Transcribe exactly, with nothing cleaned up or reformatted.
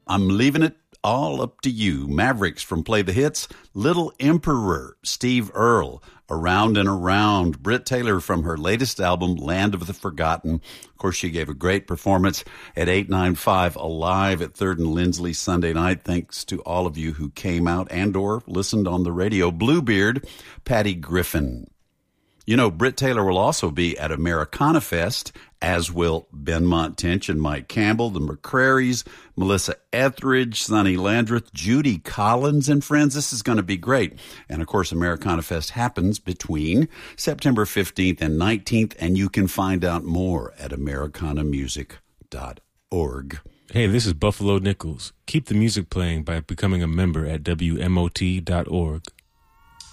I'm leaving it all up to you. Mavericks from Play the Hits, Little Emperor, Steve Earle, Around and Around, Britt Taylor from her latest album, Land of the Forgotten. Of course, she gave a great performance at eight ninety-five Alive at third and Lindsley Sunday night. Thanks to all of you who came out and or listened on the radio. Bluebeard, Patty Griffin. You know, Britt Taylor will also be at Americana Fest, as will Benmont Tench and Mike Campbell, the McCrarys, Melissa Etheridge, Sonny Landreth, Judy Collins, and friends. This is going to be great. And, of course, Americana Fest happens between September fifteenth and nineteenth, and you can find out more at americana music dot org. Hey, this is Buffalo Nichols. Keep the music playing by becoming a member at W M O T dot org.